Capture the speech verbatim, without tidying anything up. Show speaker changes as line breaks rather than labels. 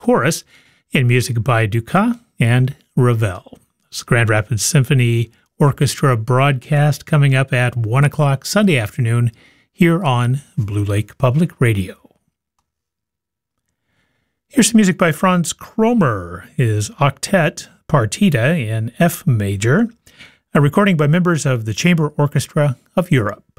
chorus in music by Dukas and Ravel. It's Grand Rapids Symphony Orchestra broadcast coming up at one o'clock Sunday afternoon here on Blue Lake Public Radio. Here's some music by Franz Kromer, his octet Partita in F major, a recording by members of the Chamber Orchestra of Europe.